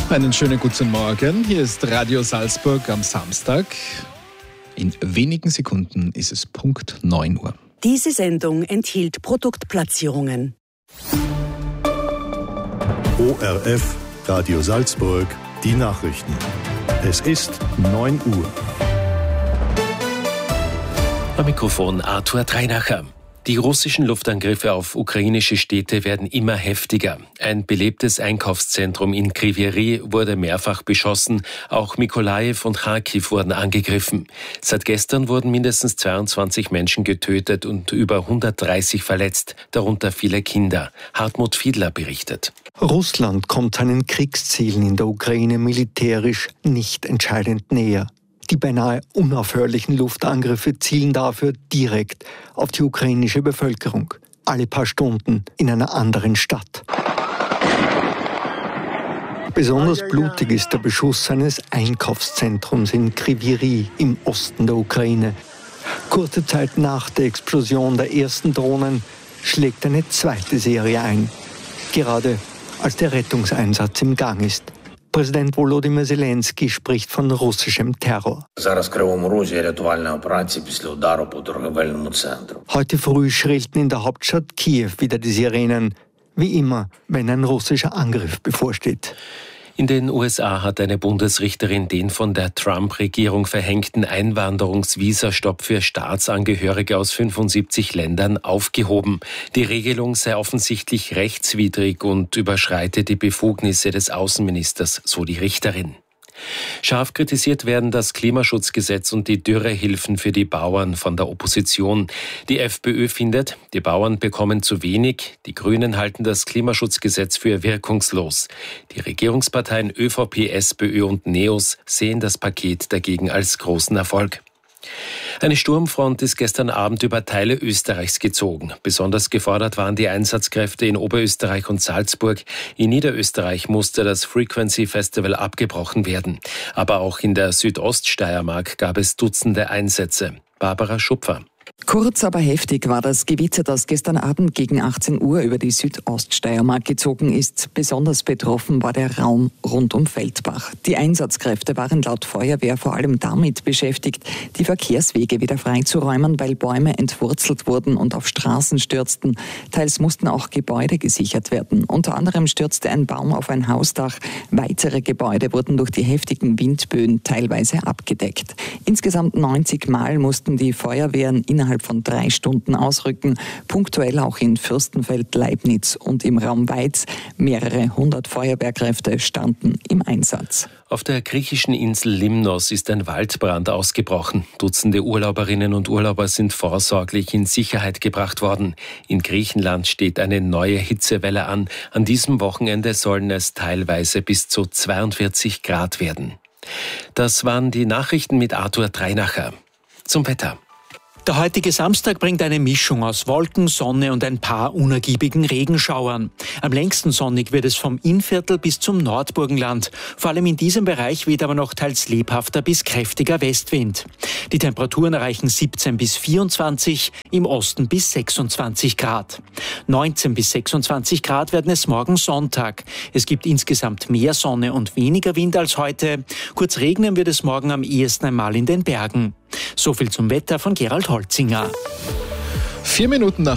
Einen schönen guten Morgen. Hier ist Radio Salzburg am Samstag. In wenigen Sekunden ist es Punkt 9 Uhr. Diese Sendung enthielt Produktplatzierungen. ORF, Radio Salzburg, die Nachrichten. Es ist 9 Uhr. Am Mikrofon Arthur Dreinacher. Die russischen Luftangriffe auf ukrainische Städte werden immer heftiger. Ein belebtes Einkaufszentrum in Kryvyi Rih wurde mehrfach beschossen. Auch Mykolajiw und Charkiw wurden angegriffen. Seit gestern wurden mindestens 22 Menschen getötet und über 130 verletzt, darunter viele Kinder. Hartmut Fiedler berichtet. Russland kommt seinen Kriegszielen in der Ukraine militärisch nicht entscheidend näher. Die beinahe unaufhörlichen Luftangriffe zielen dafür direkt auf die ukrainische Bevölkerung. Alle paar Stunden in einer anderen Stadt. Besonders blutig ist der Beschuss eines Einkaufszentrums in Kryvyi Rih im Osten der Ukraine. Kurze Zeit nach der Explosion der ersten Drohnen schlägt eine zweite Serie ein. Gerade als der Rettungseinsatz im Gang ist. Präsident Volodymyr Zelensky spricht von russischem Terror. Heute früh schrillten in der Hauptstadt Kiew wieder die Sirenen. Wie immer, wenn ein russischer Angriff bevorsteht. In den USA hat eine Bundesrichterin den von der Trump-Regierung verhängten Einwanderungsvisastopp für Staatsangehörige aus 75 Ländern aufgehoben. Die Regelung sei offensichtlich rechtswidrig und überschreite die Befugnisse des Außenministers, so die Richterin. Scharf kritisiert werden das Klimaschutzgesetz und die Dürrehilfen für die Bauern von der Opposition. Die FPÖ findet, die Bauern bekommen zu wenig. Die Grünen halten das Klimaschutzgesetz für wirkungslos. Die Regierungsparteien ÖVP, SPÖ und NEOS sehen das Paket dagegen als großen Erfolg. Eine Sturmfront ist gestern Abend über Teile Österreichs gezogen. Besonders gefordert waren die Einsatzkräfte in Oberösterreich und Salzburg. In Niederösterreich musste das Frequency Festival abgebrochen werden. Aber auch in der Südoststeiermark gab es Dutzende Einsätze. Barbara Schupfer. Kurz, aber heftig war das Gewitter, das gestern Abend gegen 18 Uhr über die Südoststeiermark gezogen ist. Besonders betroffen war der Raum rund um Feldbach. Die Einsatzkräfte waren laut Feuerwehr vor allem damit beschäftigt, die Verkehrswege wieder freizuräumen, weil Bäume entwurzelt wurden und auf Straßen stürzten. Teils mussten auch Gebäude gesichert werden. Unter anderem stürzte ein Baum auf ein Hausdach. Weitere Gebäude wurden durch die heftigen Windböen teilweise abgedeckt. Insgesamt 90 Mal mussten die Feuerwehren innerhalb von 3 Stunden ausrücken, punktuell auch in Fürstenfeld, Leibniz und im Raum Weiz. Mehrere 100 Feuerwehrkräfte standen im Einsatz. Auf der griechischen Insel Limnos ist ein Waldbrand ausgebrochen. Dutzende Urlauberinnen und Urlauber sind vorsorglich in Sicherheit gebracht worden. In Griechenland steht eine neue Hitzewelle an. An diesem Wochenende sollen es teilweise bis zu 42 Grad werden. Das waren die Nachrichten mit Arthur Dreinacher. Zum Wetter. Der heutige Samstag bringt eine Mischung aus Wolken, Sonne und ein paar unergiebigen Regenschauern. Am längsten sonnig wird es vom Innviertel bis zum Nordburgenland. Vor allem in diesem Bereich weht aber noch teils lebhafter bis kräftiger Westwind. Die Temperaturen erreichen 17 bis 24, im Osten bis 26 Grad. 19 bis 26 Grad werden es morgen Sonntag. Es gibt insgesamt mehr Sonne und weniger Wind als heute. Kurz regnen wird es morgen am ehesten einmal in den Bergen. So viel zum Wetter von Gerald Holzinger. 4 Minuten nach